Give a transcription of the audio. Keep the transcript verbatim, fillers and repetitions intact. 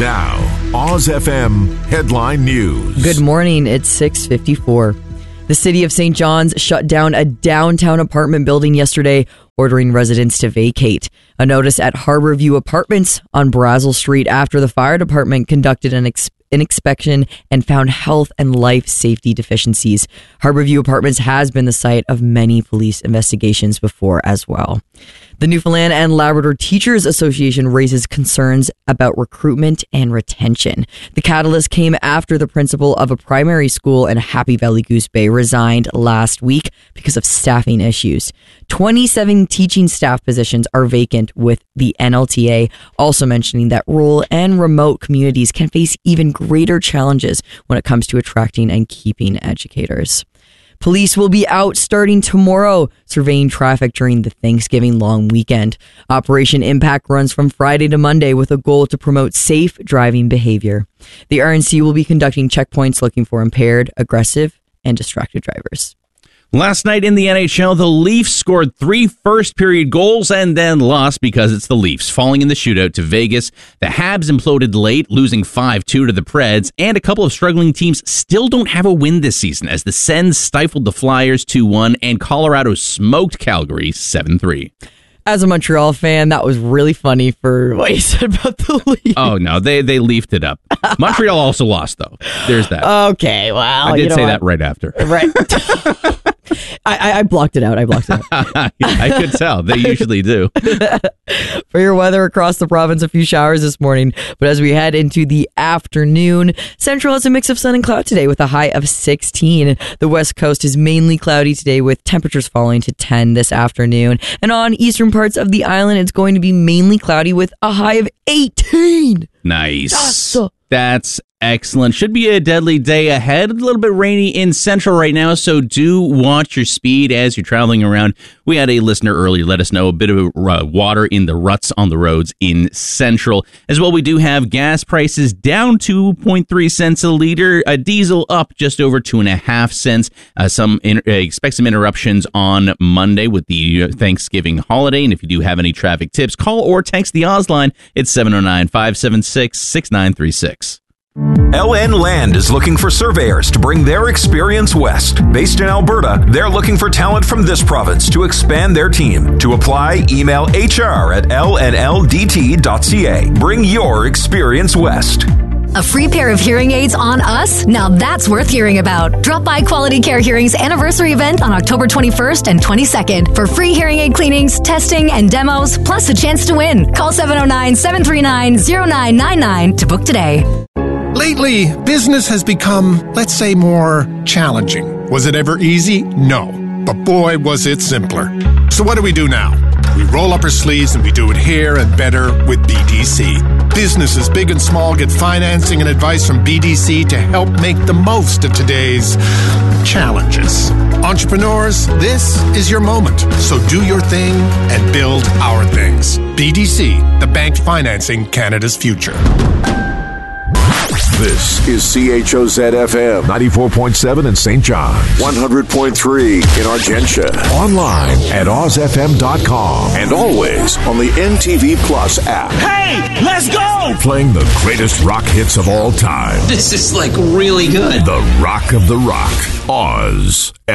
Now, Oz F M Headline News. Good morning. It's six fifty-four. The city of Saint John's shut down a downtown apartment building yesterday, ordering residents to vacate. A notice at Harborview Apartments on Brazel Street after the fire department conducted an ex- an inspection and found health and life safety deficiencies. Harborview Apartments has been the site of many police investigations before as well. The Newfoundland and Labrador Teachers Association raises concerns about recruitment and retention. The catalyst came after the principal of a primary school in Happy Valley Goose Bay resigned last week because of staffing issues. twenty-seven teaching staff positions are vacant, with the N L T A also mentioning that rural and remote communities can face even greater challenges when it comes to attracting and keeping educators. Police will be out starting tomorrow, surveying traffic during the Thanksgiving long weekend. Operation Impact runs from Friday to Monday with a goal to promote safe driving behavior. The R N C will be conducting checkpoints looking for impaired, aggressive, and distracted drivers. Last night in the N H L, the Leafs scored three first-period goals and then lost because it's the Leafs, falling in the shootout to Vegas. The Habs imploded late, losing five two to the Preds, and a couple of struggling teams still don't have a win this season as the Sens stifled the Flyers two one and Colorado smoked Calgary seven three. As a Montreal fan, that was really funny for what you said about the Leafs. Oh, no, they they leafed it up. Montreal also lost, though. There's that. Okay, well, I did you know say what? that right after. Right. I, I blocked it out. I blocked it out. I could tell. They usually do. For your weather across the province, a few showers this morning. But as we head into the afternoon, Central has a mix of sun and cloud today with a high of sixteen. The West Coast is mainly cloudy today with temperatures falling to ten this afternoon. And on eastern parts of the island, it's going to be mainly cloudy with a high of eighteen. Nice. That's, That's excellent. Should be a deadly day ahead. A little bit rainy in Central right now, so do watch your speed as you're traveling around. We had a listener earlier let us know a bit of uh, water in the ruts on the roads in Central. As well, we do have gas prices down two point three cents a liter, a diesel up just over two and a half cents. Uh, some inter- uh, expect some interruptions on Monday with the Thanksgiving holiday. And if you do have any traffic tips, call or text the Oz line. It's seven oh nine, five seven six, six nine three six. L N Land is looking for surveyors to bring their experience west. Based in Alberta, they're looking for talent from this province to expand their team. To apply, email H R at L N L D T dot C A. Bring your experience west. A free pair of hearing aids on us? Now that's worth hearing about. Drop by Quality Care Hearing's anniversary event on October twenty-first and twenty-second for free hearing aid cleanings, testing, and demos, plus a chance to win. Call seven oh nine, seven three nine, oh nine nine nine to book today. Lately, business has become, let's say, more challenging. Was it ever easy? No. But boy, was it simpler. So what do we do now? We roll up our sleeves and we do it here and better with B D C. Businesses big and small get financing and advice from B D C to help make the most of today's challenges. Entrepreneurs, this is your moment. So do your thing and build our things. B D C, the bank financing Canada's future. This is C H O Z F M ninety-four point seven in Saint John's, one hundred point three in Argentia. online at oz f m dot com, And always on the N T V Plus app. Hey, let's go! playing the greatest rock hits of all time. This is like really good. The Rock of the Rock, Oz.